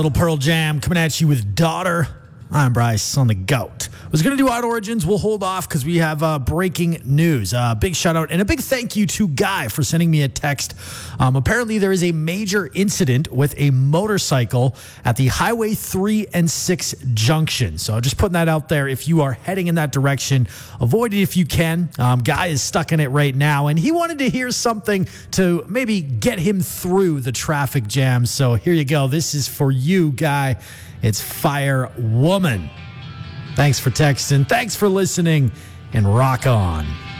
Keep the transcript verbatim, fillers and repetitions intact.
little Pearl Jam coming at you with Daughter. I'm Bryce on the Goat. I was going to do Out Origins. We'll hold off because we have uh, breaking news. Uh, big shout out and a big thank you to Guy for sending me a text. Um, apparently, there is a major incident with a motorcycle at the Highway three and six junction. So just putting that out there. If you are heading in that direction, avoid it if you can. Um, Guy is stuck in it right now, and he wanted to hear something to maybe get him through the traffic jam. So here you go. This is for you, Guy. It's Fire Woman. Thanks for texting. Thanks for listening, and rock on.